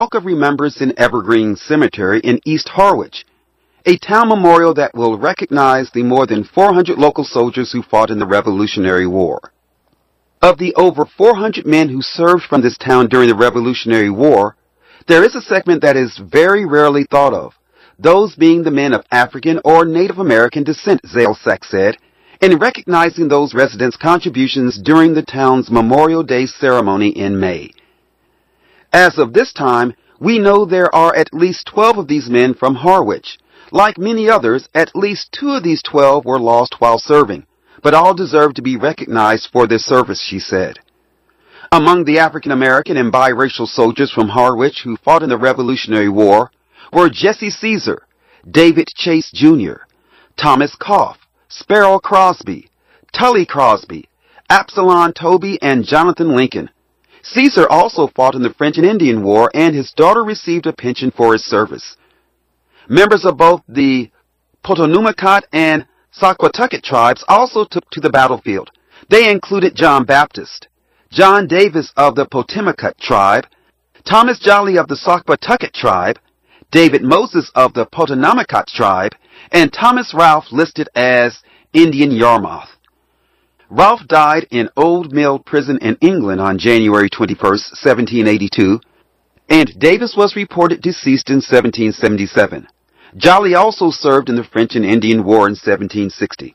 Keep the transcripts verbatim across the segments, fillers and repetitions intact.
Walk of Remembrance in Evergreen Cemetery in East Harwich, a town memorial that will recognize the more than four hundred local soldiers who fought in the Revolutionary War. Of the over four hundred men who served from this town during the Revolutionary War, there is a segment that is very rarely thought of, those being the men of African or Native American descent, Zalesek said, in recognizing those residents' contributions during the town's Memorial Day ceremony in May. As of this time, we know there are at least twelve of these men from Harwich. Like many others, at least two of these twelve were lost while serving, but all deserve to be recognized for their service, she said. Among the African American and biracial soldiers from Harwich who fought in the Revolutionary War were Jesse Caesar, David Chase Junior, Thomas Cough, Sparrow Crosby, Tully Crosby, Absalom Toby, and Jonathan Lincoln. Caesar also fought in the French and Indian War, and his daughter received a pension for his service. Members of both the Potonumacat and Saquatucket tribes also took to the battlefield. They included John Baptist, John Davis of the Potomacat tribe, Thomas Jolly of the Saquatucket tribe, David Moses of the Potonumacat tribe, and Thomas Ralph listed as Indian Yarmouth. Ralph died in Old Mill Prison in England on January twenty-first, seventeen eighty-two, and Davis was reported deceased in seventeen seventy-seven. Jolly also served in the French and Indian War in seventeen sixty.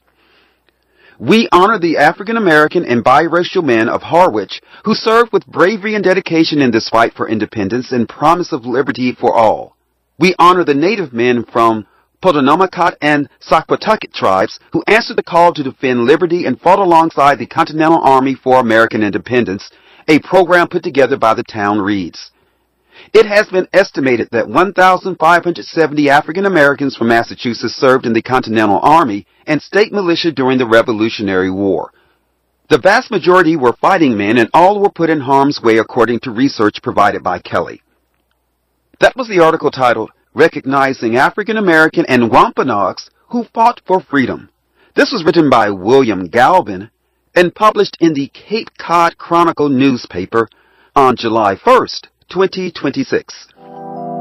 We honor the African American and biracial men of Harwich who served with bravery and dedication in this fight for independence and promise of liberty for all. We honor the Native men from Potonumacat and Saquatucket tribes who answered the call to defend liberty and fought alongside the Continental Army for American independence, a program put together by the town reads. It has been estimated that one thousand five hundred seventy African Americans from Massachusetts served in the Continental Army and state militia during the Revolutionary War. The vast majority were fighting men, and all were put in harm's way according to research provided by Kelly. That was the article titled, Recognizing African American and Wampanoags Who Fought for Freedom. This was written by William Galvin and published in the Cape Cod Chronicle newspaper on July first, twenty twenty-six.